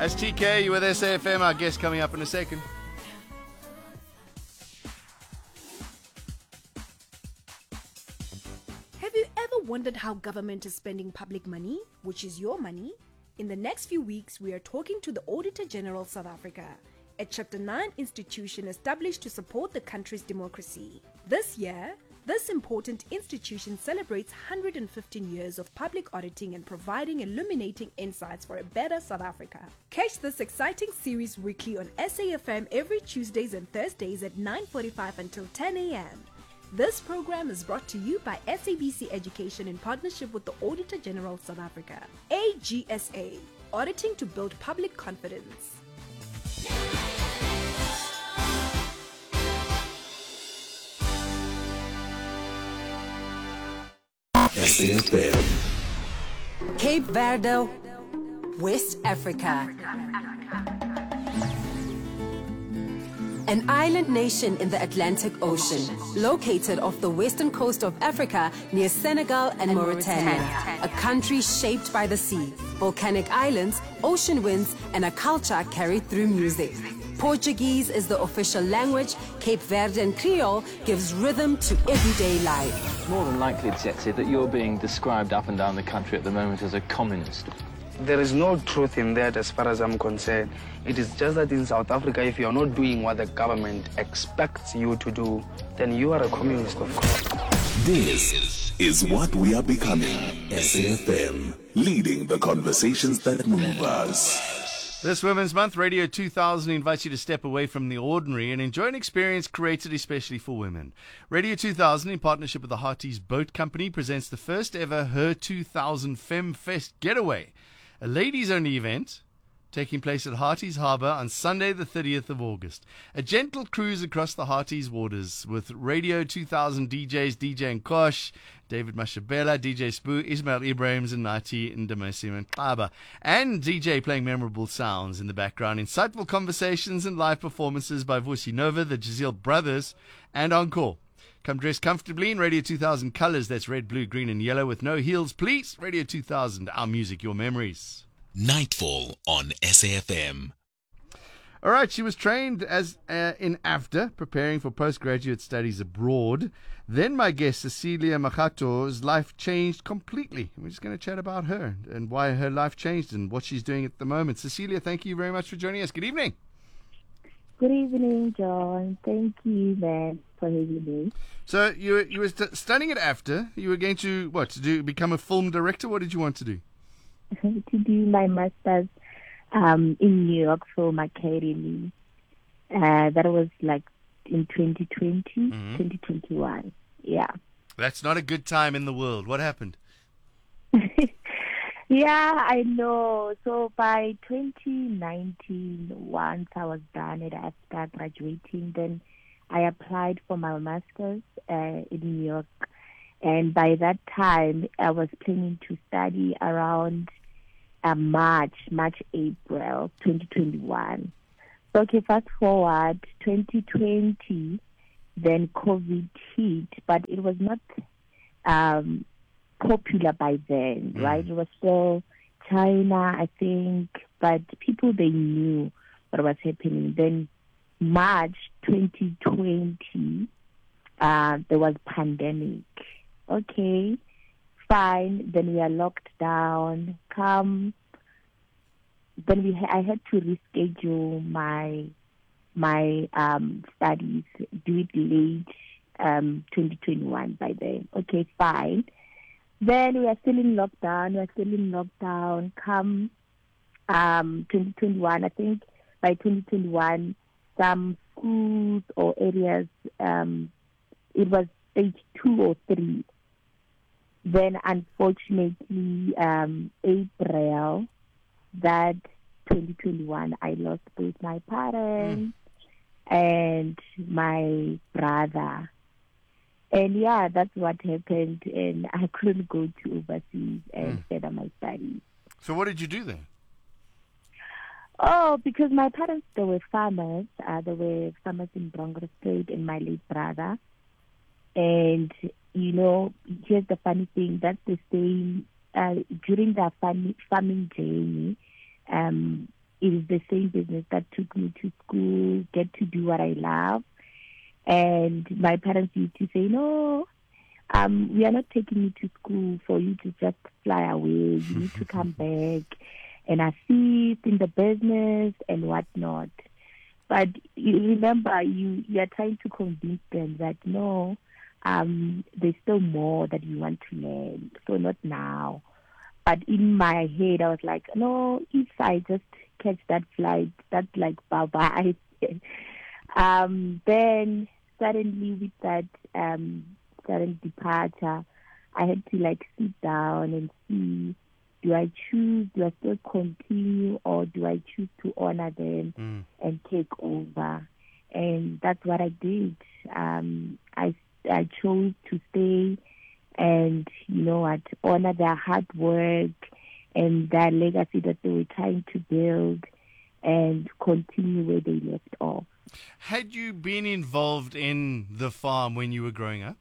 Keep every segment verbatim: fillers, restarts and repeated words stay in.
That's T K, you with S A F M. Our guest coming up in a second. Have you ever wondered how government is spending public money, which is your money? In the next few weeks, we are talking to the Auditor General South Africa, a Chapter nine institution established to support the country's democracy. This year, this important institution celebrates one hundred fifteen years of public auditing and providing illuminating insights for a better South Africa. Catch this exciting series weekly on S A F M every Tuesdays and Thursdays at nine forty-five until ten a.m. This program is brought to you by S A B C Education in partnership with the Auditor General South Africa. A G S A, auditing to build public confidence. S A F M. Cape Verde, West Africa. An island nation in the Atlantic Ocean, located off the western coast of Africa near Senegal and, and Mauritania. Mauritania. A country shaped by the sea, volcanic islands, ocean winds, and a culture carried through music. Portuguese is the official language. Cape Verdean Creole gives rhythm to everyday life. More than likely, Tsetse, that you're being described up and down the country at the moment as a communist. There is no truth in that as far as I'm concerned. It is just that in South Africa, if you're not doing what the government expects you to do, then you are a communist, of course. This is what we are becoming. S A F M, leading the conversations that move us. This Women's Month, Radio two thousand invites you to step away from the ordinary and enjoy an experience created especially for women. Radio two thousand, in partnership with the Hearties Boat Company, presents the first ever Her two thousand FemFest Getaway, a ladies-only event taking place at Hearties Harbour on Sunday the thirtieth of August. A gentle cruise across the Hearties waters with Radio two thousand D Js D J Nkosh, David Mashabela, D J Spoo, Ismail Ibrahims, and Nati Ndamasim and Kaba, and D J playing memorable sounds in the background, insightful conversations and live performances by Vusi Nova, the Jazeel Brothers, and Encore. Come dressed comfortably in Radio two thousand colours, that's red, blue, green, and yellow, with no heels, please. Radio two thousand, our music, your memories. Nightfall on S A F M. All right, she was trained as uh, in AFDA, preparing for postgraduate studies abroad. Then my guest, Cecilia Makgato's life changed completely. We're just going to chat about her and why her life changed and what she's doing at the moment. Cecilia, thank you very much for joining us. Good evening. Good evening, John. Thank you, man, for having me. So you were, you were st- studying at AFDA. You were going to, what, to do become a film director? What did you want to do? To do my master's um, in New York Film Academy. Uh, that was like in twenty twenty, mm-hmm. twenty twenty-one. Yeah. That's not a good time in the world. What happened? Yeah, I know. So by twenty nineteen, once I was done at after graduating, then I applied for my master's uh, in New York. And by that time, I was planning to study around uh, March, March, April, twenty twenty-one. So, okay, fast forward, twenty twenty, then COVID hit, but it was not um, popular by then, mm. right? It was still China, I think, but people, they knew what was happening. Then March twenty twenty, uh, there was pandemic. Okay, fine. Then we are locked down. Come. Then we, ha- I had to reschedule my my um, studies. Do it late, um, twenty twenty-one. By then, okay, fine. Then we are still in lockdown. We are still in lockdown. Come, um, twenty twenty-one. I think by twenty twenty-one, some schools or areas, um, it was stage two or three. Then, unfortunately, um, April, that twenty twenty-one, I lost both my parents mm. and my brother. And yeah, that's what happened. And I couldn't go to overseas and mm. further my studies. So what did you do then? Oh, because my parents, they were farmers. Uh, they were farmers in Bronco State, and my late brother. And, you know, here's the funny thing. That's the same, uh, during the farming, farming journey, um, it is the same business that took me to school, get to do what I love. And my parents used to say, no, um, we are not taking you to school for you to just fly away. You need to come back and assist in the business and whatnot. But you remember, you, you are trying to convince them that, no, um, there's still more that you want to learn, so not now. But in my head, I was like, no, if I just catch that flight, that's like bye-bye. um, then suddenly with that um, sudden departure, I had to like sit down and see, do I choose, do I still continue, or do I choose to honor them mm. and take over? And that's what I did. Um, I, I chose to stay and, you know what, honor their hard work and their legacy that they were trying to build and continue where they left off. Had you been involved in the farm when you were growing up?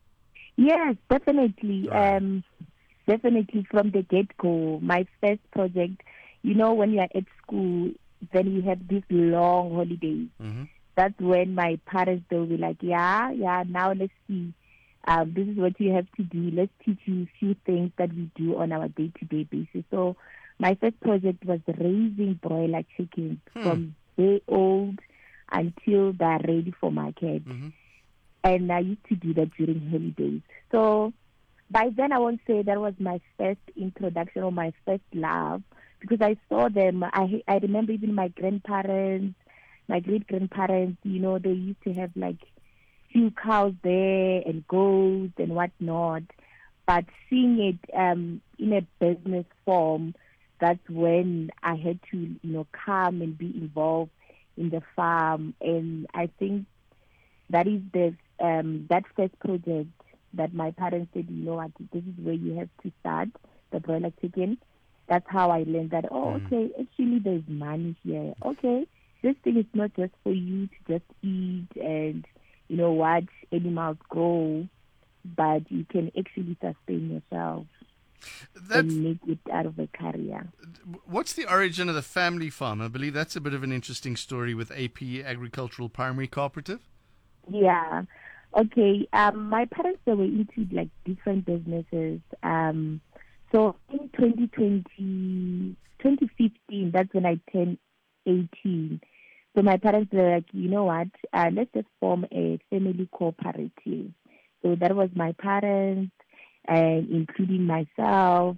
Yes, definitely. Right. Um, definitely from the get-go. My first project, you know, when you are at school, then we have these long holidays. Mm-hmm. That's when my parents, they'll be like, yeah, yeah, now let's see. Um, this is what you have to do. Let's teach you a few things that we do on our day-to-day basis. So my first project was raising broiler chickens hmm. from day old until they're ready for market. Mm-hmm. And I used to do that during holidays. So by then, I won't say that was my first introduction or my first love, because I saw them. I I remember even my grandparents, my great-grandparents, you know, they used to have like few cows there and goats and whatnot. But seeing it um, in a business form, that's when I had to, you know, come and be involved in the farm. And I think that is the um, that first project that my parents said, you know what, this is where you have to start, the broiler chicken. That's how I learned that, oh, mm. okay, actually there's money here. Okay, this thing is not just for you to just eat and, you know, watch animals grow, but you can actually sustain yourself that's, and make it out of a career. What's the origin of the family farm? I believe that's a bit of an interesting story with A P Agricultural Primary Cooperative. Yeah. Okay. Um, my parents, they were into like different businesses. Um, so in twenty twenty, twenty fifteen, that's when I turned eighteen. So my parents were like, you know what, uh, let's just form a family cooperative. So that was my parents, and including myself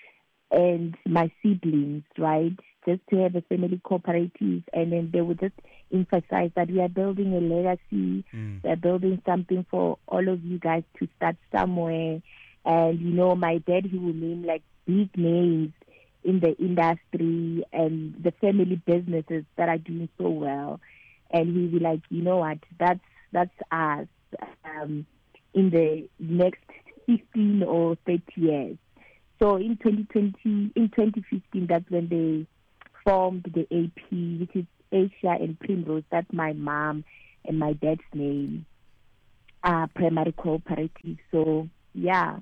and my siblings, right? Just to have a family cooperative, and then they would just emphasize that we are building a legacy, mm. we are building something for all of you guys to start somewhere. And, you know, my dad, he will name like big names in the industry and the family businesses that are doing so well. And he'll be like, you know what, that's that's us um, in the next fifteen or thirty years. So in twenty twenty, in twenty fifteen, that's when they formed the A P, which is Asia and Primrose. That's my mom and my dad's name, uh, Primary Cooperative. So, yeah.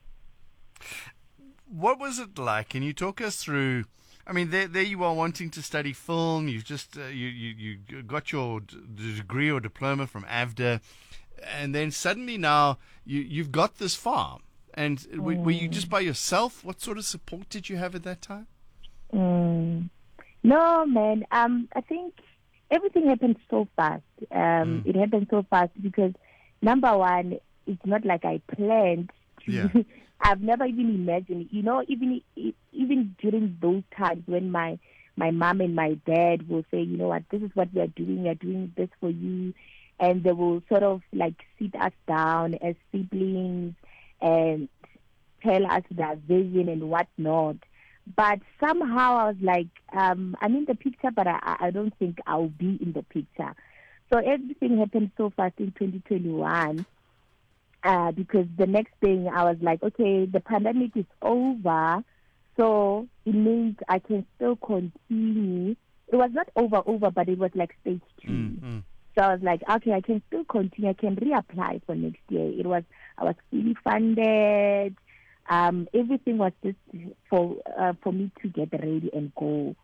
What was it like? Can you talk us through? I mean, there, there you are wanting to study film. You've just uh, you, you you got your d- degree or diploma from A V D A, and then suddenly now you you've got this farm. And mm. w- were you just by yourself? What sort of support did you have at that time? Mm. No, man. Um, I think everything happened so fast. Um, mm. It happened so fast because number one, it's not like I planned to. Yeah. I've never even imagined, you know, even even during those times when my my mom and my dad will say, you know what, this is what we are doing, we are doing this for you. And they will sort of like sit us down as siblings and tell us their vision and whatnot. But somehow I was like, um, I'm in the picture, but I, I don't think I'll be in the picture. So everything happened so fast in twenty twenty-one. Uh, because the next thing I was like, okay, the pandemic is over, so it means I can still continue. It was not over, over, but it was like stage two. Mm-hmm. So I was like, okay, I can still continue. I can reapply for next year. It was, I was fully funded. Um, everything was just for uh, for me to get ready and go.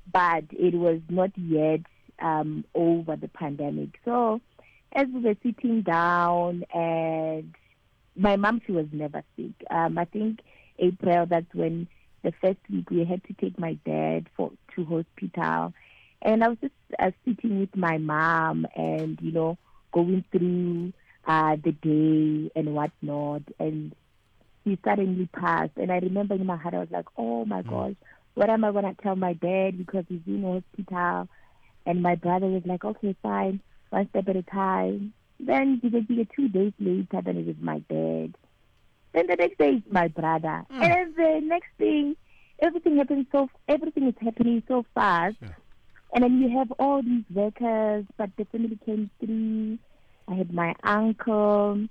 but it was not yet um, over the pandemic. So as we were sitting down, and my mom, she was never sick. Um, I think April, that's when the first week we had to take my dad for to hospital. And I was just uh, sitting with my mom and, you know, going through uh, the day and whatnot. And he suddenly passed. And I remember in my heart, I was like, oh, my mm. gosh, what am I going to tell my dad because he's in hospital? And my brother was like, okay, fine, one step at a time. Then two days later, then it was my dad. Then the next day, it's my brother. Mm. And then the next thing, everything happens so, everything is happening so fast. Yeah. And then you have all these workers, but the family came through. I had my uncle. And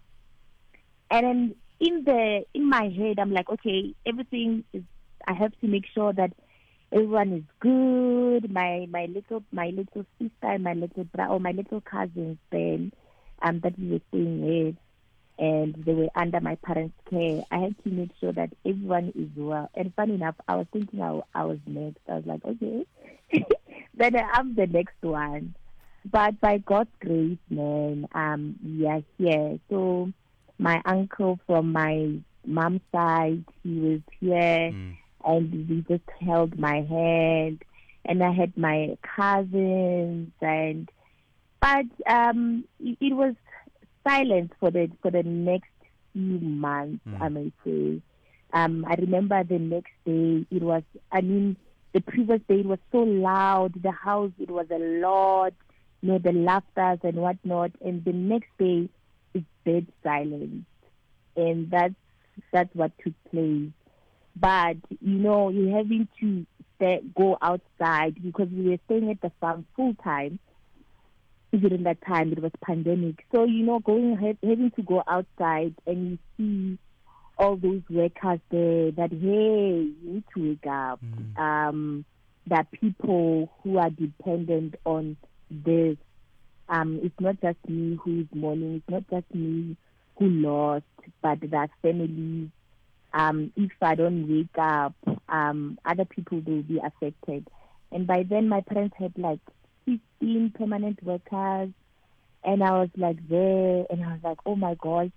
then in the in my head, I'm like, okay, everything is, I have to make sure that everyone is good. My my little my little sister and my little brother, or my little cousins then, um, that we were staying with, and they were under my parents' care. I had to make sure that everyone is well. And funny enough, I was thinking I, I was next. I was like, okay. Then I'm the next one. But by God's grace, man, um, we are here. So my uncle from my mom's side, he was here, mm. and he just held my hand. And I had my cousins, and but um, it, it was silent for the for the next few months. Mm. I may say. Um, I remember the next day. It was. I mean. The previous day, it was so loud. The house, it was a lot, you know, the laughters and whatnot. And the next day, it's dead silence. And that's, that's what took place. But, you know, you're having to stay, go outside because we were staying at the farm full time. During that time, it was pandemic. So, you know, going having to go outside and you see all those workers there that, hey, you need to wake up. Mm. Um, there are people who are dependent on this. Um, it's not just me who's mourning. It's not just me who lost, but there are families. Um, if I don't wake up, um, other people will be affected. And by then, my parents had like fifteen permanent workers. And I was like there, and I was like, oh my gosh.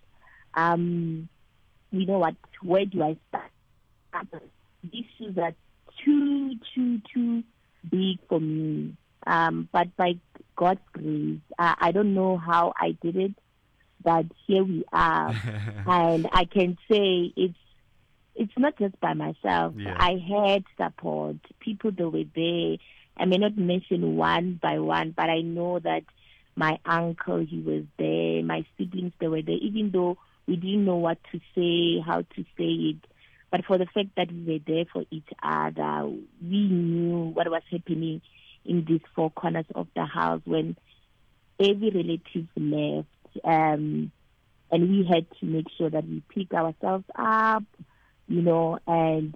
Um, you know what, where do I start? These shoes are too, too, too big for me. Um, but by God's grace, uh, I don't know how I did it, but here we are. And I can say it's it's not just by myself. Yeah. I had support. People that were there. I may not mention one by one, but I know that my uncle, he was there. My siblings, they were there, even though we didn't know what to say, how to say it. But for the fact that we were there for each other, we knew what was happening in these four corners of the house when every relative left. Um, and we had to make sure that we pick ourselves up, you know, and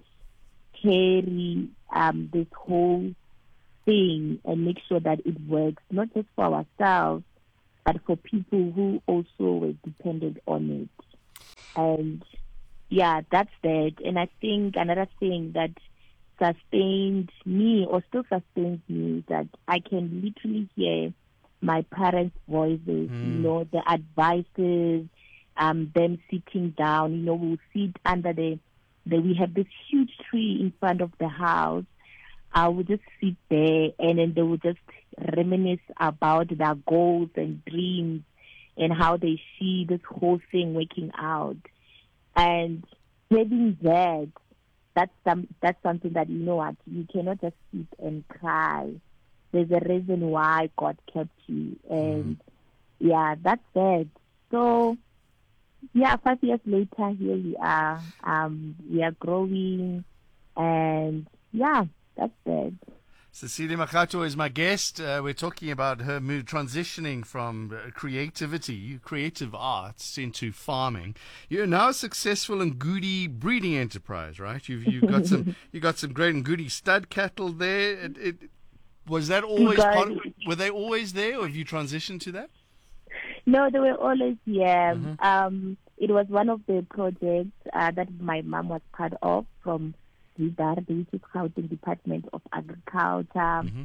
carry um, this whole thing and make sure that it works, not just for ourselves, but for people who also were dependent on it. And yeah, that's that. And I think another thing that sustained me or still sustains me is that I can literally hear my parents' voices, mm. you know, the advices, um, them sitting down, you know, we'll sit under the, the, we have this huge tree in front of the house. I would just sit there and then they would just reminisce about their goals and dreams and how they see this whole thing working out. And having that, that's some that's something that, you know what, you cannot just sit and cry. There's a reason why God kept you. And mm. yeah, that's it. So yeah, five years later, here we are. Um, we are growing, and yeah, that's it. Cecilia Makgatho is my guest. Uh, we're talking about her move, transitioning from uh, creativity, creative arts, into farming. You're now successful in Ngudi breeding enterprise, right? You've you've got some you got some great Ngudi stud cattle there. It, it, was that always part of, were they always there, or have you transitioned to that? No, they were always here. Mm-hmm. Um, it was one of the projects uh, that my mom was part of from DIDARD, which is Gauteng Department of Agriculture, Mm-hmm.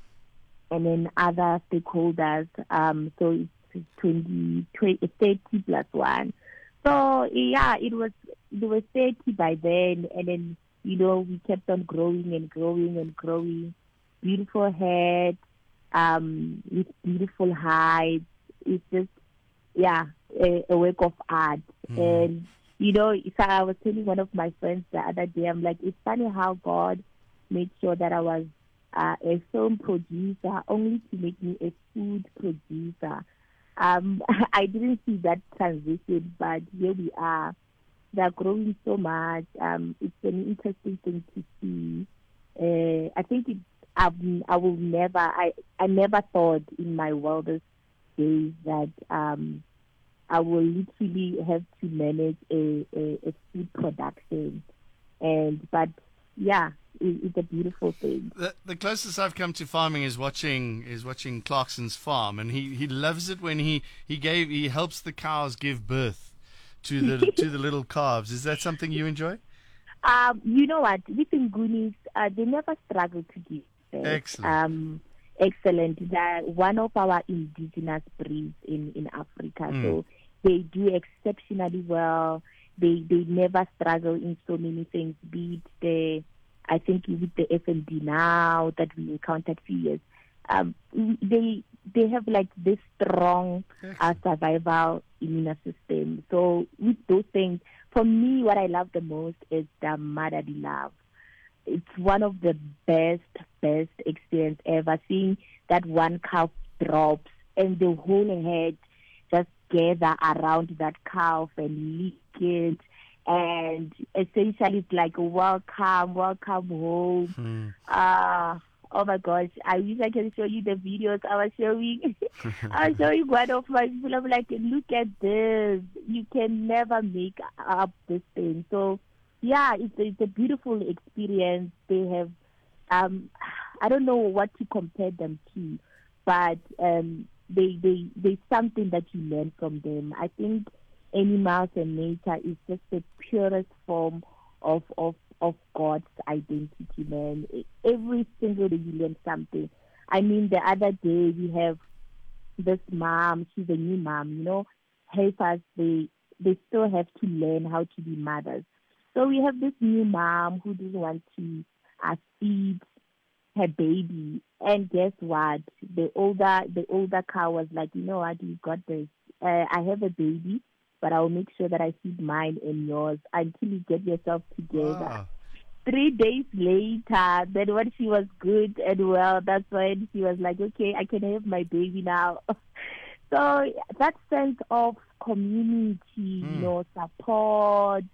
and then other stakeholders. Um, so it's twenty, twenty, thirty plus one. So yeah, it was it was thirty by then, and then you know we kept on growing and growing and growing. Beautiful head, um, with beautiful height. It's just yeah, a, a work of art. Mm. And you know, so I was telling one of my friends the other day, I'm like, it's funny how God made sure that I was uh, a film producer only to make me a food producer. Um, I didn't see that transition, but here we are. They're growing so much. Um, it's an interesting thing to see. Uh, I think it, I've, I will never, I, I never thought in my wildest days that um, I will literally have to manage a, a, a food production. And, but yeah, it, it's a beautiful thing. The, the closest I've come to farming is watching is watching Clarkson's farm, and he, he loves it when he, he gave he helps the cows give birth to the to the little calves. Is that something you enjoy? Um, you know what? With Ngunis, uh, they never struggle to give birth. Excellent. Um, excellent. They're one of our indigenous breeds in, in Africa. Mm. So they do exceptionally well. They they never struggle in so many things, be it the, I think with the F M D now that we encountered a few years, um, they they have like this strong uh, survival immune system. So with those things, for me, what I love the most is the motherly love. It's one of the best, best experience ever. Seeing that one calf drops and the whole head just gather around that calf and lick it. And essentially it's like, welcome, welcome home. Hmm. Uh, oh my gosh, I wish I can show you the videos I was showing. I was showing one of my people. I'm like, look at this. You can never make up this thing. So yeah, it's a, it's a beautiful experience. They have, um, I don't know what to compare them to, but um, they, they, there's something that you learn from them. I think animals and nature is just the purest form of, of, of God's identity, man. Every single day you learn something. I mean, the other day we have this mom, she's a new mom, you know, heifers, they, they still have to learn how to be mothers. So we have this new mom who doesn't want to uh, feed her baby. And guess what? The older the older cow was like, you know what, you got this. Uh, I have a baby, but I'll make sure that I feed mine and yours until you get yourself together. Wow. Three days later, then when she was good and well, that's when she was like, okay, I can have my baby now. So that sense of community, mm. you know, support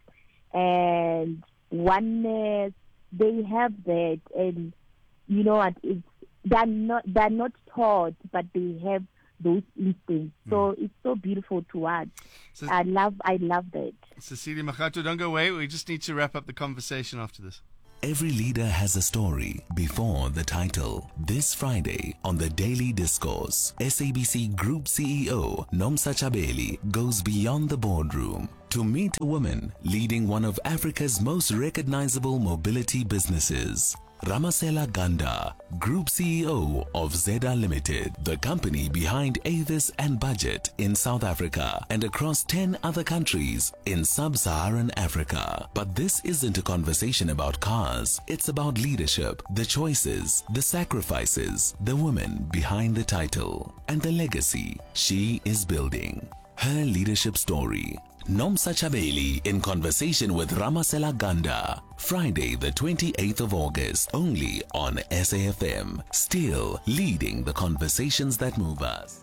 and oneness, they have that. And you know what, it's, they're not, they're not taught, but they have those instincts. So mm. it's so beautiful to watch. So, I love I love that. Cecilia Makgato, don't go away. We just need to wrap up the conversation after this. Every leader has a story before the title. This Friday on the Daily Discourse, S A B C Group C E O Nomsa Chabeli goes beyond the boardroom to meet a woman leading one of Africa's most recognizable mobility businesses. Ramasela Ganda, Group C E O of Zeda Limited, the company behind Avis and Budget in South Africa and across ten other countries in sub-Saharan Africa. But this isn't a conversation about cars. It's about leadership, the choices, the sacrifices, the woman behind the title, and the legacy she is building. Her leadership story. Nomsa Chabeli in conversation with Ramasela Ganda. Friday the twenty-eighth of August, only on S A F M. Still leading the conversations that move us.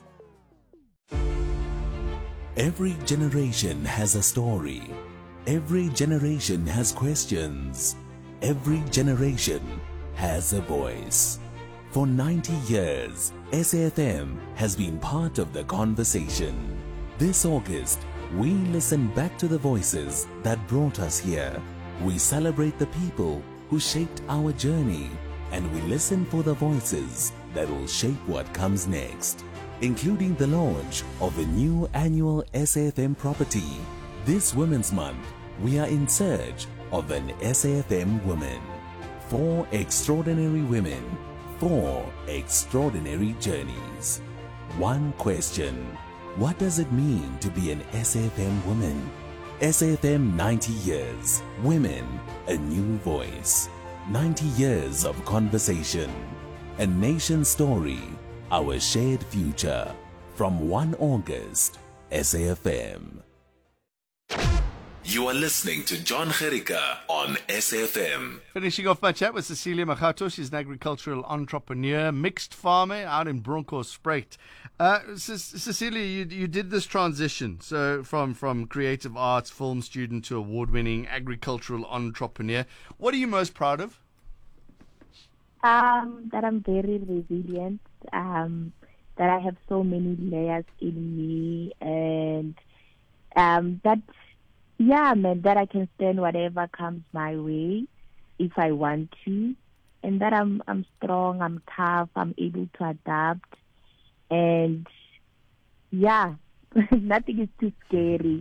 Every generation has a story. Every generation has questions. Every generation has a voice. For ninety years, S A F M has been part of the conversation. This August, we listen back to the voices that brought us here. We celebrate the people who shaped our journey, and we listen for the voices that will shape what comes next, including the launch of a new annual S A F M property. This Women's Month, we are in search of an S A F M woman. Four extraordinary women, four extraordinary journeys. One question: what does it mean to be an S A F M woman? S A F M ninety years. Women, a new voice. ninety years of conversation. A nation story, our shared future. From first of August, S A F M. You are listening to John Gericka on S A F M. Finishing off my chat with Cecilia Makgato. She's an agricultural entrepreneur, mixed farmer out in Bronkhorstspruit. Uh, C- Cecilia, you, you did this transition, so from, from creative arts, film student to award-winning agricultural entrepreneur. What are you most proud of? Um, that I'm very resilient, um, that I have so many layers in me, and um, that... Yeah, man, that I can stand whatever comes my way if I want to, and that I'm I'm strong, I'm tough, I'm able to adapt, and yeah, nothing is too scary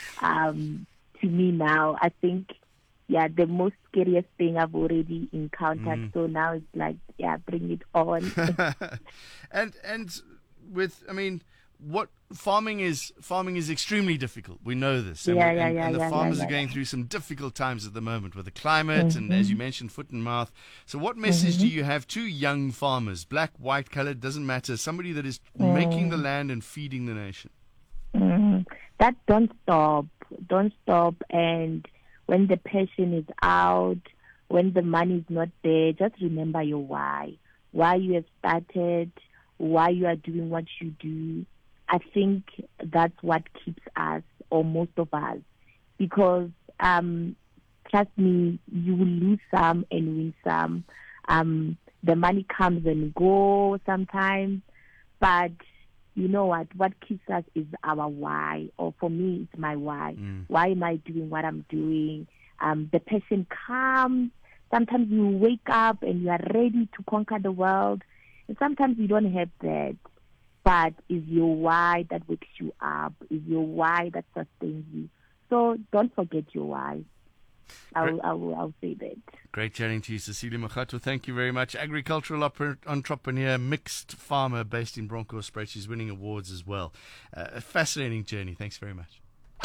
um, to me now. I think, yeah, the most scariest thing I've already encountered, mm. so now it's like, yeah, bring it on. and and with, I mean, what farming is farming is extremely difficult. We know this. And, yeah, we, yeah, and, yeah, and the yeah, farmers yeah, yeah. are going through some difficult times at the moment with the climate mm-hmm. and, as you mentioned, foot and mouth. So what message mm-hmm. do you have to young farmers, black, white, colored, doesn't matter, somebody that is mm. making the land and feeding the nation? Mm. That don't stop. Don't stop. And when the passion is out, when the money is not there, just remember your why. Why you have started, why you are doing what you do. I think that's what keeps us, or most of us, because um, trust me, you will lose some and win some. Um, the money comes and goes sometimes, but you know what? What keeps us is our why, or for me, it's my why. Mm. Why am I doing what I'm doing? Um, the passion comes. Sometimes you wake up and you are ready to conquer the world, and sometimes you don't have that. But is your why that wakes you up? Is your why that sustains you? So don't forget your why. I'll, I'll, I'll say that. Great chatting to you, Cecilia Makgato. Thank you very much. Agricultural oper- entrepreneur, mixed farmer based in Bronkhorstspruit. She's winning awards as well. Uh, a fascinating journey. Thanks very much.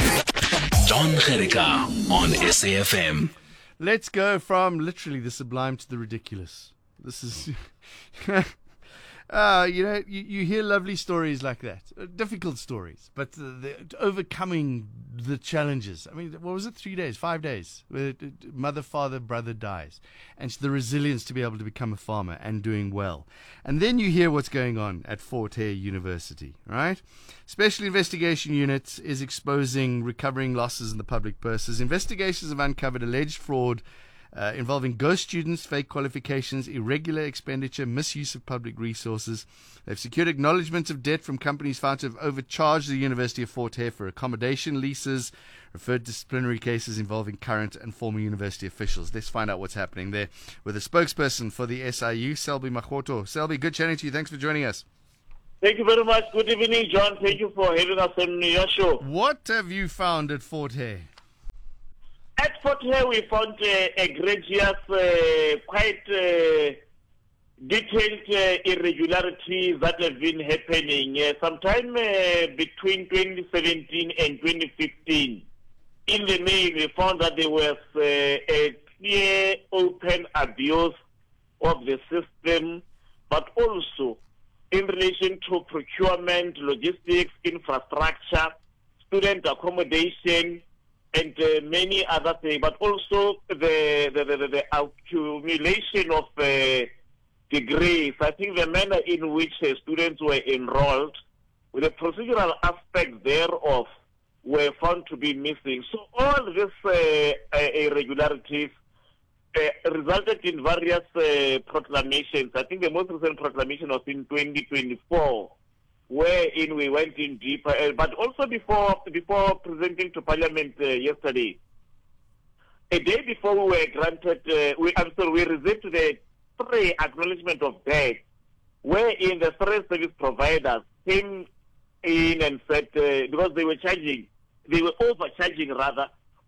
John Gericka on S A F M. Let's go from literally the sublime to the ridiculous. This is... Uh, you know, you, you hear lovely stories like that, uh, difficult stories, but uh, the, overcoming the challenges. I mean, what was it? Three days, five days, where mother, father, brother dies, and the resilience to be able to become a farmer and doing well. And then you hear what's going on at Fort Hare University, right? Special Investigation Unit is exposing recovering losses in the public purses. Investigations have uncovered alleged fraud Uh, involving ghost students, fake qualifications, irregular expenditure, misuse of public resources. They've secured acknowledgements of debt from companies found to have overcharged the University of Fort Hare for accommodation leases, referred disciplinary cases involving current and former university officials. Let's find out what's happening there with a spokesperson for the S I U, Selby Makgato. Selby, good chatting to you. Thanks for joining us. Thank you very much. Good evening, John. Thank you for having us on your show. What have you found at Fort Hare? At Fort Hare, we found uh, egregious, uh, quite uh, detailed uh, irregularities that have been happening uh, sometime uh, between twenty seventeen and twenty fifteen. In the main, we found that there was uh, a clear, open abuse of the system, but also in relation to procurement, logistics, infrastructure, student accommodation, and uh, many other things, but also the the, the, the accumulation of uh, degrees. I think the manner in which uh, students were enrolled, with the procedural aspects thereof, were found to be missing. So all these uh, uh, irregularities uh, resulted in various uh, proclamations. I think the most recent proclamation was in twenty twenty-four. Wherein we went in deeper, uh, but also before before presenting to Parliament uh, yesterday, a day before we were granted, uh, we I'm sorry, we received the three acknowledgement of debt, wherein the three service providers came in and said uh, because they were charging, they were overcharging rather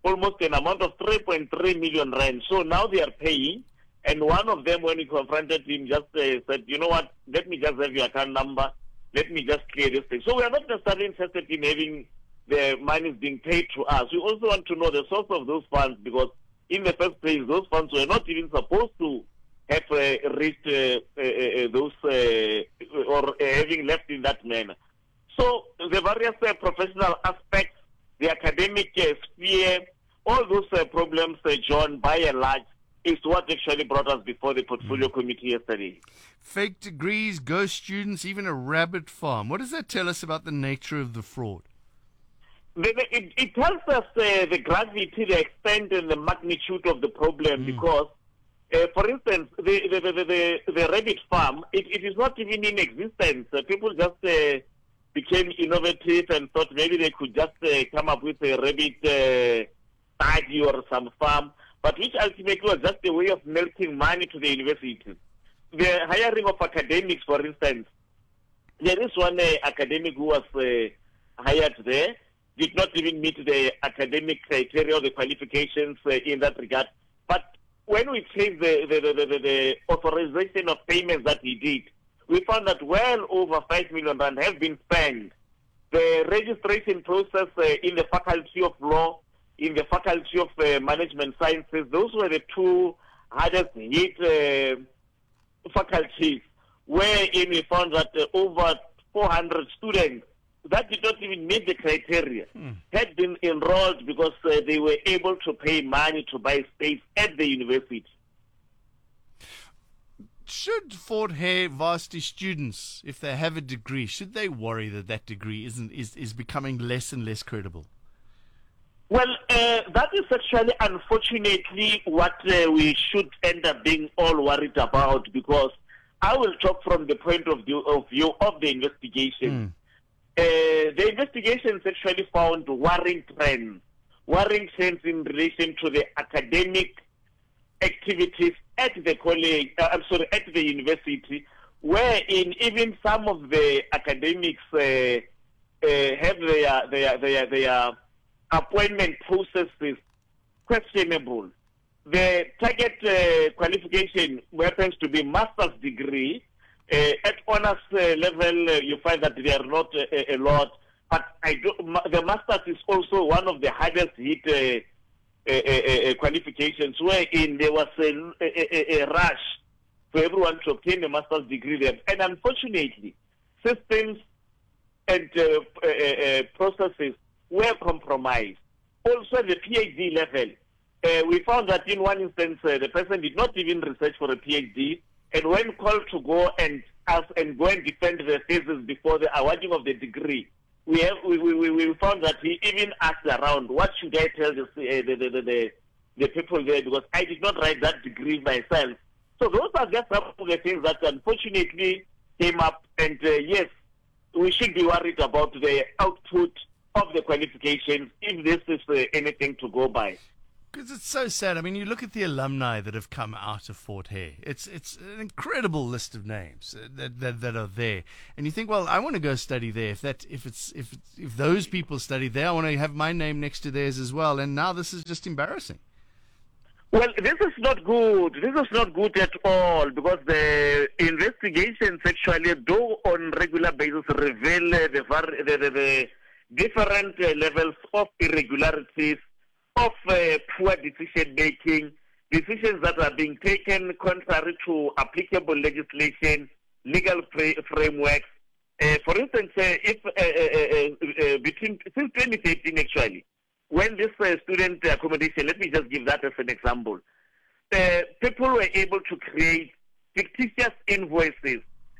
almost an amount of three point three million rand. So now they are paying. And one of them, when we confronted him, just uh, said, you know what, let me just have your account number. Let me just clear this thing. So we are not necessarily interested in having the money being paid to us. We also want to know the source of those funds, because in the first place, those funds were not even supposed to have uh, reached uh, uh, uh, those uh, or uh, having left in that manner. So the various uh, professional aspects, the academic uh, sphere, all those uh, problems, uh, John, by and large, is what actually brought us before the portfolio mm. committee yesterday. Fake degrees, ghost students, even a rabbit farm. What does that tell us about the nature of the fraud? The, the, it, it tells us uh, the gravity, the extent, and the magnitude of the problem, mm. because, uh, for instance, the the, the, the, the rabbit farm, it, it is not even in existence. Uh, people just uh, became innovative and thought maybe they could just uh, come up with a rabbit uh, study or some farm, but which ultimately was just a way of melting money to the universities. The hiring of academics, for instance, there is one uh, academic who was uh, hired there, did not even meet the academic criteria or the qualifications uh, in that regard. But when we changed the, the, the, the, the authorization of payments that he did, we found that well over five million rand have been spent. The registration process uh, in the Faculty of Law, in the Faculty of uh, Management Sciences, those were the two hardest hit uh, faculties, wherein we found that uh, over four hundred students that did not even meet the criteria hmm. had been enrolled because uh, they were able to pay money to buy space at the university. Should Fort Hare varsity students, if they have a degree, should they worry that that degree isn't is, is becoming less and less credible? Well, uh, that is actually, unfortunately, what uh, we should end up being all worried about, because I will talk from the point of view of, view of the investigation. Mm. Uh, the investigations actually found worrying trends, worrying trends in relation to the academic activities at the college, uh, I'm sorry, at the university, wherein even some of the academics uh, uh, have their, their, their, their appointment processes questionable. The target uh, qualification happens to be master's degree. Uh, at honors uh, level, uh, you find that there are not uh, a lot. But I do, ma- the master's is also one of the hardest hit uh, uh, uh, uh, qualifications, wherein there was a, a, a rush for everyone to obtain a master's degree there. And unfortunately, systems and uh, uh, uh, processes were compromised. Also at the PhD level, uh, we found that in one instance, uh, the person did not even research for a PhD, and when called to go and ask and go and defend the thesis before the awarding of the degree, we have we, we, we found that he even asked around, what should I tell the, uh, the, the, the, the people there, because I did not write that degree myself. So those are just some of the things that unfortunately came up, and uh, yes, we should be worried about the output of the qualifications if this is uh, anything to go by. Because it's so sad. I mean, you look at the alumni that have come out of Fort Hare. It's it's an incredible list of names that that, that are there, and you think, well, I want to go study there. If that if it's if it's, if those people study there, I want to have my name next to theirs as well. And now this is just embarrassing. Well, this is not good. This is not good at all, because the investigations actually, though on regular basis, reveal uh, the, var- the, the the different uh, levels of irregularities, of uh, poor decision making, decisions that are being taken contrary to applicable legislation, legal fra- frameworks. Uh, for instance, uh, if uh, uh, uh, uh, between since twenty thirteen, actually, when this uh, student accommodation, let me just give that as an example, uh, people were able to create fictitious invoices,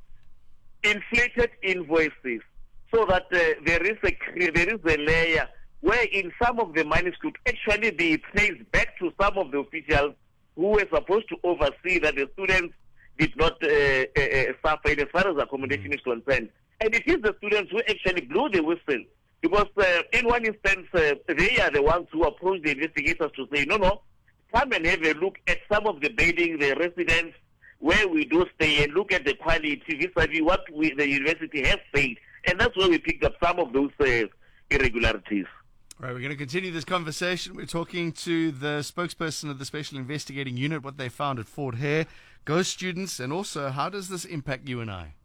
inflated invoices, so that uh, there is a there is a layer wherein some of the monies could actually be traced back to some of the officials who were supposed to oversee that the students did not uh, uh, uh, suffer as far as accommodation is concerned. And it is the students who actually blew the whistle, because uh, in one instance, uh, they are the ones who approached the investigators to say, no, no, come and have a look at some of the buildings, the residents, where we do stay, and look at the quality vis-a-vis what we, the university has paid. And that's where we picked up some of those uh, irregularities. Right, we're going to continue this conversation. We're talking to the spokesperson of the Special Investigating Unit, what they found at Fort Hare, ghost students, and also how does this impact you and I?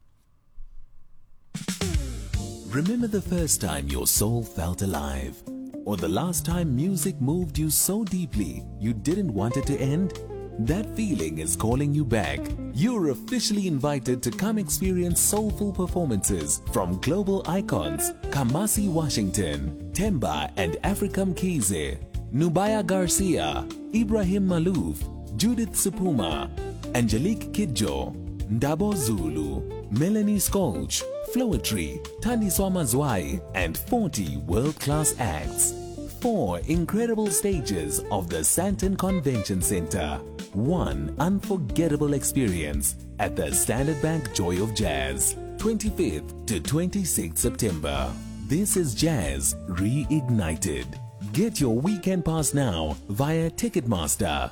Remember the first time your soul felt alive? Or the last time music moved you so deeply you didn't want it to end? That feeling is calling you back. You're officially invited to come experience soulful performances from global icons Kamasi Washington, Temba and Africam Kize, Nubaya Garcia, Ibrahim Malouf, Judith Supuma, Angelique Kidjo, Ndabo Zulu, Melanie Skolch, Flowetry, Tandiswa Mazwai, and forty world-class acts. Four incredible stages of the Sandton Convention Center. One unforgettable experience at the Standard Bank Joy of Jazz. twenty-fifth to twenty-sixth September. This is Jazz Reignited. Get your weekend pass now via Ticketmaster.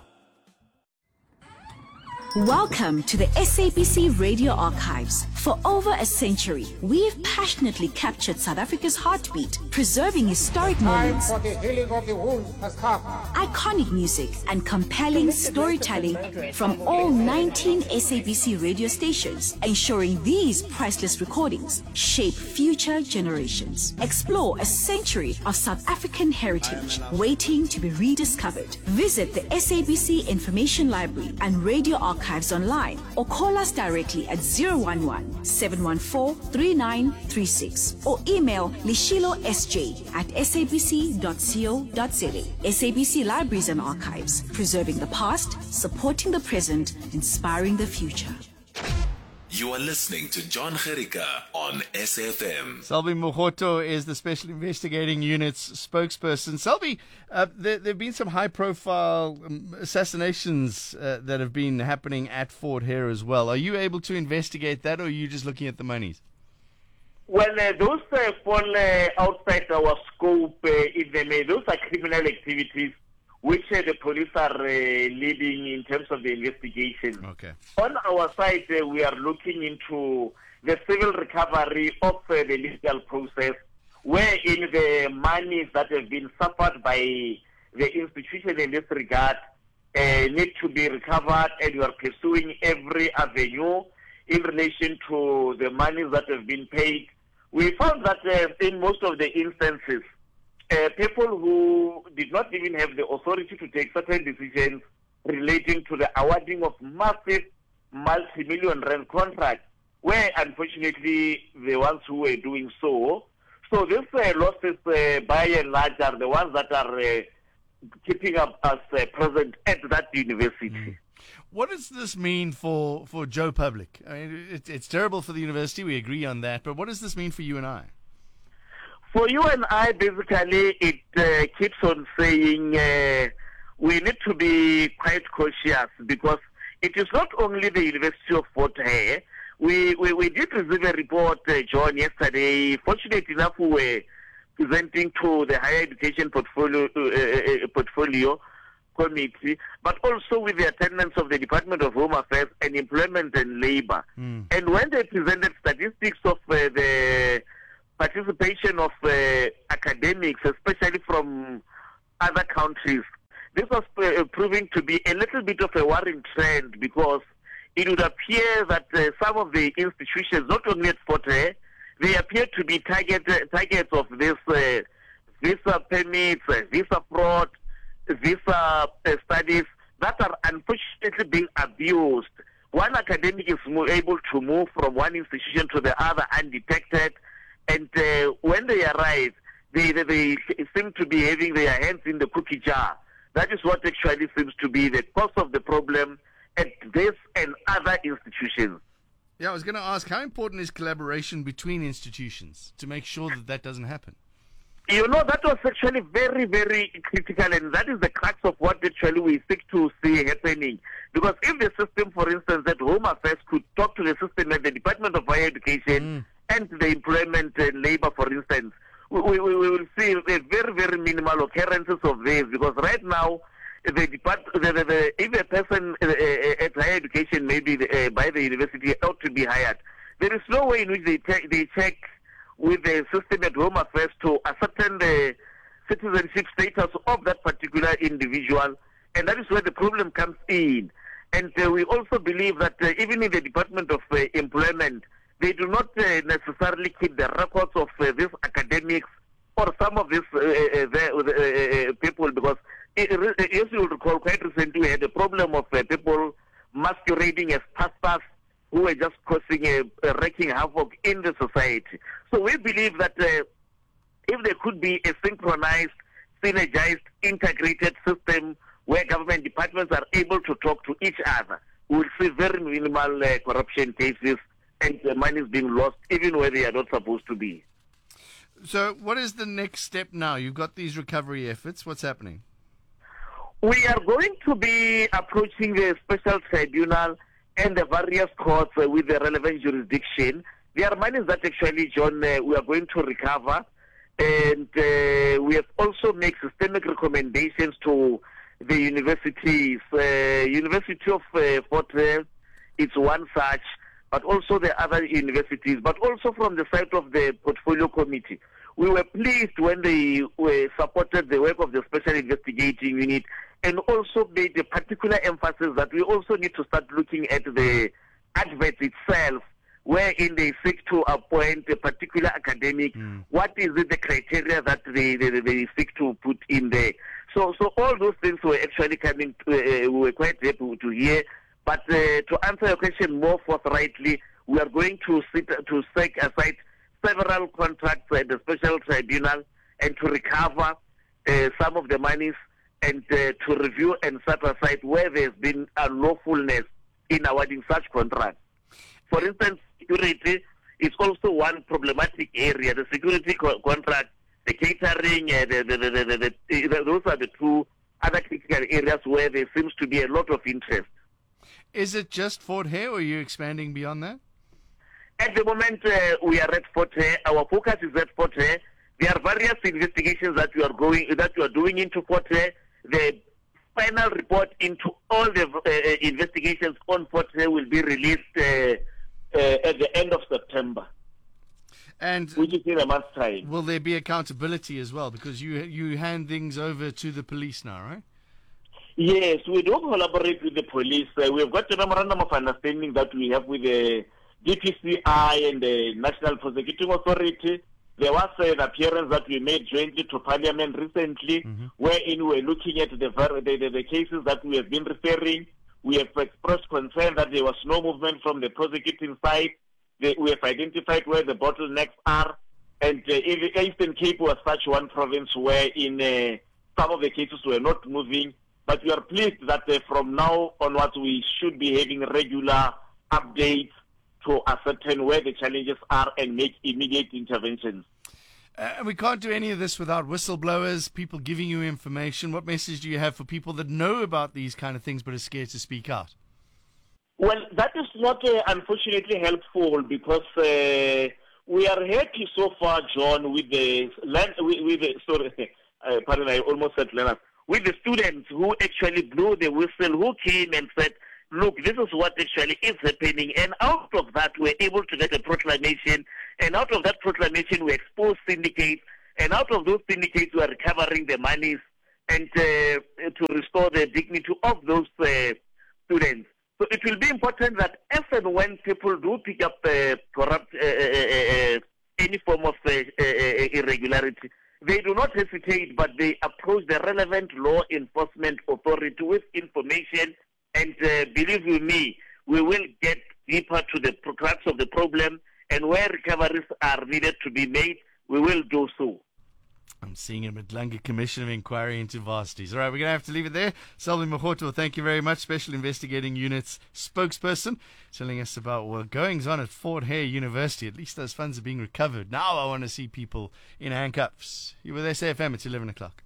Welcome to the S A B C Radio Archives. For over a century, we've passionately captured South Africa's heartbeat, preserving historic moments, for the healing of the wounds has come. iconic music, and compelling storytelling from all nineteen S A B C radio stations, ensuring these priceless recordings shape future generations. Explore a century of South African heritage waiting to be rediscovered. Visit the S A B C Information Library and Radio Archives online or call us directly at zero one one, seven one four, three nine three six or email lishilo s j at s a b c dot co dot za. S A B C Libraries and Archives, preserving the past, supporting the present, inspiring the future. You are listening to John Gericka on S F M. Selby Mogoto is the Special Investigating Unit's spokesperson. Selby, uh, there have been some high-profile um, assassinations uh, that have been happening at Fort Hare as well. Are you able to investigate that, or are you just looking at the monies? Well, uh, those uh, fall uh, outside our scope. Uh, in them, uh, those are criminal activities which uh, the police are uh, leading in terms of the investigation. Okay. On our side, uh, we are looking into the civil recovery of uh, the legal process, wherein the monies that have been suffered by the institution in this regard uh, need to be recovered, and we are pursuing every avenue in relation to the monies that have been paid. We found that uh, in most of the instances, Uh, people who did not even have the authority to take certain decisions relating to the awarding of massive multi-million rand contracts were unfortunately the ones who were doing so. So these uh, losses, uh, by and large, are the ones that are uh, keeping up us uh, present at that university. Mm. What does this mean for, for Joe Public? I mean, it, it's terrible for the university, we agree on that, but what does this mean for you and I? For you and I, basically, it uh, keeps on saying uh, we need to be quite cautious, because it is not only the University of Fort Hare. We, we, we did receive a report, uh, John, yesterday. Fortunate enough, we were presenting to the Higher Education Portfolio, uh, uh, portfolio Committee, but also with the attendance of the Department of Home Affairs and Employment and Labor. Mm. And when they presented statistics of uh, the participation of uh, academics, especially from other countries, this was uh, proving to be a little bit of a worrying trend, because it would appear that uh, some of the institutions, not only at Fort Hare, they appear to be target, uh, targets of this uh, visa permits, uh, visa fraud, visa uh, studies that are unfortunately being abused. One academic is mo- able to move from one institution to the other undetected, and uh, when they arrive, they, they, they seem to be having their hands in the cookie jar. That is what actually seems to be the cause of the problem at this and other institutions. Yeah, I was going to ask, how important is collaboration between institutions to make sure that that doesn't happen? You know, that was actually very, very critical, and that is the crux of what actually we seek to see happening. Because if the system, for instance, that Home Affairs could talk to the system at the Department of Higher Education, mm. and the Employment and Labor, for instance, we, we, we will see a very, very minimal occurrences of this, because right now, the depart, the, the, the, if a person uh, at higher education, maybe uh, by the university, ought to be hired, there is no way in which they, te- they check with the system at Home Affairs to ascertain the citizenship status of that particular individual, and that is where the problem comes in. And uh, we also believe that uh, even in the Department of uh, Employment, they do not uh, necessarily keep the records of uh, these academics or some of these uh, uh, the, uh, people, because it, uh, as you will recall, quite recently we had a problem of uh, people masquerading as pastors who were just causing a, a wreaking havoc in the society. So we believe that uh, if there could be a synchronized, synergized, integrated system where government departments are able to talk to each other, we will see very minimal uh, corruption cases and the money is being lost even where they are not supposed to be. So what is the next step now? You've got these recovery efforts. What's happening? We are going to be approaching the special tribunal and the various courts uh, with the relevant jurisdiction. There are monies that actually, John, uh, we are going to recover. And uh, we have also made systemic recommendations to the universities. Uh, University of uh, Fort Hare, it's one such, but also the other universities, but also from the side of the portfolio committee. We were pleased when they were supported the work of the Special Investigating Unit and also made a particular emphasis that we also need to start looking at the advert itself, wherein they seek to appoint a particular academic. Mm. What is it, the criteria that they, they, they seek to put in there? So so all those things were actually coming, to, uh, we were quite happy to hear. But uh, to answer your question more forthrightly, we are going to sit to set aside several contracts at the special tribunal and to recover uh, some of the monies and uh, to review and set aside where there's been unlawfulness in awarding such contracts. For instance, security is also one problematic area. The security co- contract, the catering, uh, the, the, the, the, the, the, those are the two other critical areas where there seems to be a lot of interest. Is it just Fort Hare, or are you expanding beyond that? At the moment, uh, we are at Fort Hare. Our focus is at Fort Hare. There are various investigations that we are going, that we are doing into Fort Hare. The final report into all the uh, investigations on Fort Hare will be released uh, uh, at the end of September, and which is in a month's time. Will there be accountability as well? Because you you hand things over to the police now, right? Yes, we do collaborate with the police. Uh, we've got a memorandum of understanding that we have with the D P C I and the National Prosecuting Authority. There was uh, an appearance that we made jointly to Parliament recently, mm-hmm. wherein we were looking at the, the, the, the cases that we have been referring. We have expressed concern that there was no movement from the prosecuting side. They, we have identified where the bottlenecks are. And uh, in the Eastern Cape was such one province where in uh, some of the cases were not moving. But we are pleased that uh, from now onwards we should be having regular updates to ascertain where the challenges are and make immediate interventions. Uh, we can't do any of this without whistleblowers, people giving you information. What message do you have for people that know about these kind of things but are scared to speak out? Well, that is not uh, unfortunately helpful because uh, we are happy so far, John, with the land, with, with the sorry, uh, pardon, I almost said Leonard, with the students who actually blew the whistle, who came and said, look, this is what actually is happening. And out of that, we're able to get a proclamation. And out of that proclamation, we expose syndicates. And out of those syndicates, we are recovering the monies and uh, to restore the dignity of those uh, students. So it will be important that as and when people do pick up uh, corrupt, uh, uh, uh, any form of uh, uh, irregularity, they do not hesitate, but they approach the relevant law enforcement authority with information. And uh, believe you me, we will get deeper to the crux of the problem, and where recoveries are needed to be made, we will do so. I'm seeing a Madlanga Commission of Inquiry into Varsities. All right, we're going to have to leave it there. Selby Mohoto, thank you very much. Special Investigating Unit's spokesperson, telling us about what goings on at Fort Hare University. At least those funds are being recovered. Now I want to see people in handcuffs. You were there, S A F M. It's eleven o'clock.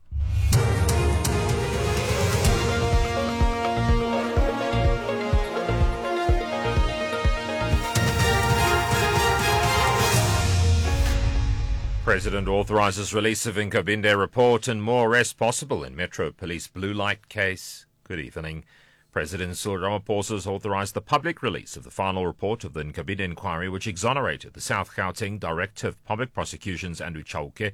President authorises release of Nkabinde report and more arrests possible in Metro Police blue light case. Good evening. President Cyril Ramaphosa has authorised the public release of the final report of the Nkabinde inquiry, which exonerated the South Gauteng Director of Public Prosecutions Andrew Chauke.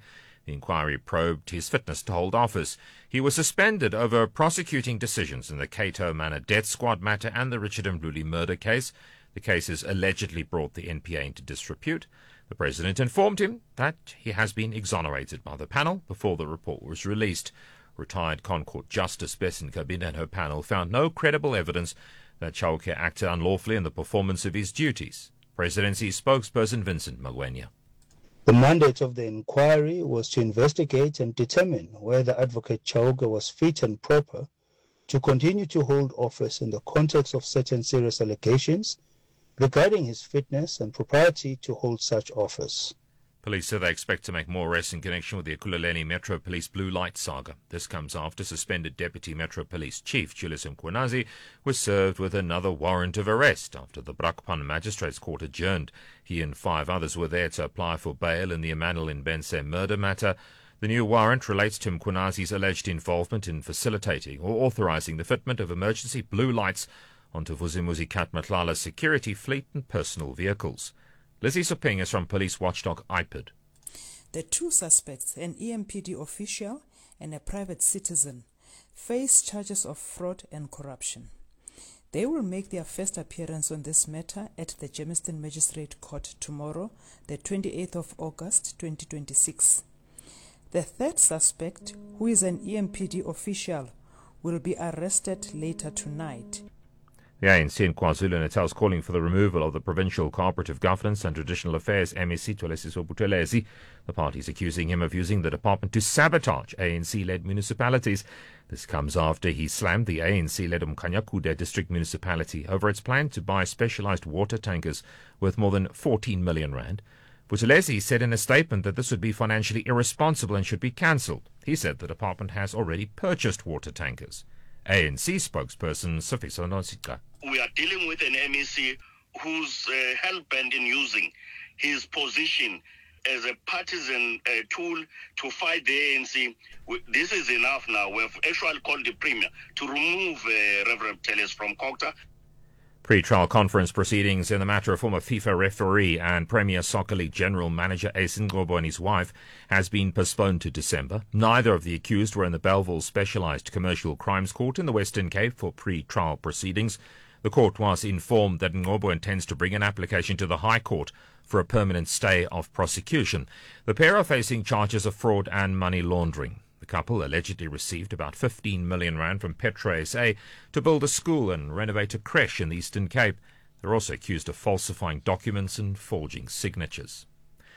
The inquiry probed his fitness to hold office. He was suspended over prosecuting decisions in the Cato Manor Death Squad matter and the Richard Mluli murder case. The cases allegedly brought the N P A into disrepute. The President informed him that he has been exonerated by the panel before the report was released. Retired Concourt Justice Bessin Kabinda and her panel found no credible evidence that Chauke acted unlawfully in the performance of his duties. Presidency spokesperson Vincent Magwenya. The mandate of the inquiry was to investigate and determine whether Advocate Chauke was fit and proper to continue to hold office in the context of certain serious allegations regarding his fitness and propriety to hold such office. Police say they expect to make more arrests in connection with the Ekurhuleni Metro Police blue light saga. This comes after suspended Deputy Metro Police Chief Julius Mkhwanazi was served with another warrant of arrest after the Brakpan Magistrates Court adjourned. He and five others were there to apply for bail in the Emmanuel Mbense murder matter. The new warrant relates to Mkhwanazi's alleged involvement in facilitating or authorizing the fitment of emergency blue lights onto Vusimuzi Katmatlala's security fleet and personal vehicles. Lizzie Soping is from police watchdog I P I D. The two suspects, an E M P D official and a private citizen, face charges of fraud and corruption. They will make their first appearance on this matter at the Germiston Magistrate Court tomorrow, the twenty-eighth of August twenty twenty-six. The third suspect, who is an E M P D official, will be arrested later tonight. The A N C in KwaZulu-Natal is calling for the removal of the Provincial Cooperative Governance and Traditional Affairs M E C Tolesiso Buthelezi. The party is accusing him of using the department to sabotage A N C-led municipalities. This comes after he slammed the A N C-led Umkhanyakude district municipality over its plan to buy specialized water tankers worth more than fourteen million rand. Buthelezi said in a statement that this would be financially irresponsible and should be cancelled. He said the department has already purchased water tankers. A N C spokesperson Sifiso Nosika. We are dealing with an M E C who's uh, hell-bent in using his position as a partisan uh, tool to fight the A N C. We, this is enough now. We have actually called the Premier to remove uh, Reverend Teles from Kokta. Pre-trial conference proceedings in the matter of former FIFA referee and Premier Soccer League General Manager Ace Ngobo and his wife has been postponed to December. Neither of the accused were in the Belleville Specialised Commercial Crimes Court in the Western Cape for pre-trial proceedings. The court was informed that Ngobo intends to bring an application to the High Court for a permanent stay of prosecution. The pair are facing charges of fraud and money laundering. The couple allegedly received about fifteen million rand from Petro S A to build a school and renovate a creche in the Eastern Cape. They're also accused of falsifying documents and forging signatures.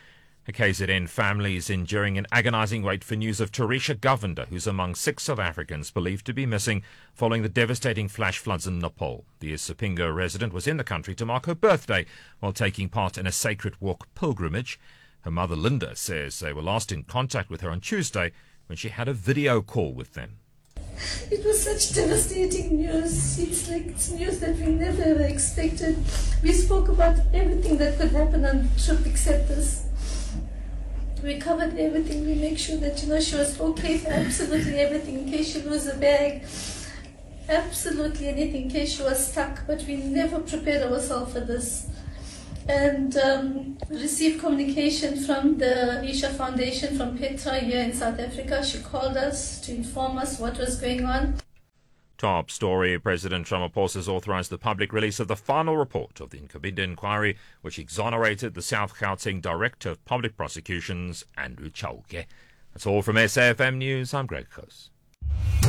A K Z N family is enduring an agonizing wait for news of Tarisha Govender, who's among six South Africans believed to be missing following the devastating flash floods in Nepal. The Isipingo resident was in the country to mark her birthday while taking part in a sacred walk pilgrimage. Her mother Linda says they were last in contact with her on Tuesday when she had a video call with them. It was such devastating news. It's like it's news that we never ever expected. We spoke about everything that could happen on the trip except this. We covered everything. We make sure that, you know, she was okay for absolutely everything in case she lose a bag. Absolutely anything in case she was stuck. But we never prepared ourselves for this. And um, received communication from the Isha Foundation from Petra here in South Africa. She called us to inform us what was going on. Top story. President Ramaphosa has authorized the public release of the final report of the Nkabinda inquiry, which exonerated the South Gauteng Director of Public Prosecutions, Andrew Chauke. That's all from S A F M News. I'm Greg Coase.